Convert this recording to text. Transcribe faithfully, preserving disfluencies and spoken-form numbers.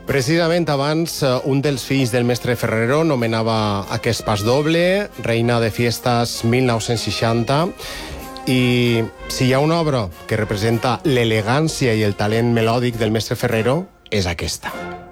Precisament abans, un dels fills del mestre Ferrero nomenava aquest pas doble Reina de Fiestas mil nou-cents seixanta, i si hi ha una obra que representa l'elegància i el talent melòdic del mestre Ferrero, és aquesta.